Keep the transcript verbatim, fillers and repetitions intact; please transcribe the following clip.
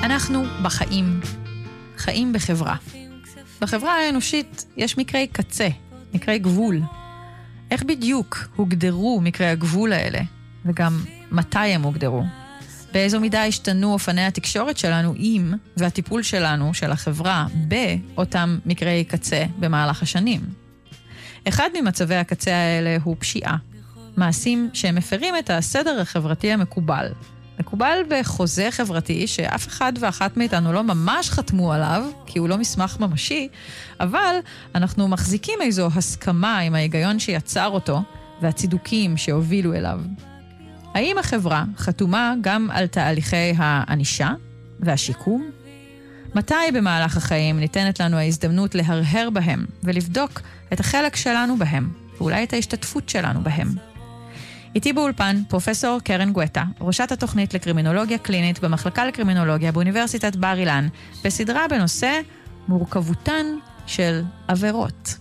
אנחנו בחיים, חיים בחברה. בחברה האנושית יש מקרי קצה, מקרי גבול. איך בדיוק הוגדרו מקרי הגבול האלה, וגם מתי הם הוגדרו? באיזו מידה השתנו אופני התקשורת שלנו עם, והטיפול שלנו, של החברה, באותם מקרי קצה במהלך השנים? אחד ממצבי הקצה האלה הוא פשיעה. מעשים שהם מפרים את הסדר החברתי המקובל. מקובל בחוזה חברתי שאף אחד ואחת מאיתנו לא ממש חתמו עליו, כי הוא לא מסמך ממשי, אבל אנחנו מחזיקים איזו הסכמה עם ההיגיון שיצר אותו, והצידוקים שהובילו אליו. האם החברה חתומה גם על תהליכי הענישה והשיקום? מתי במהלך החיים ניתנת לנו ההזדמנות להרהר בהם ולבדוק את החלק שלנו בהם, ואולי את ההשתתפות שלנו בהם? איתי באולפן פרופסור קרן גואטה, ראשת התוכנית לקרימינולוגיה קלינית במחלקה לקרימינולוגיה באוניברסיטת בר אילן, בסדרה בנושא מורכבותן של עבירות.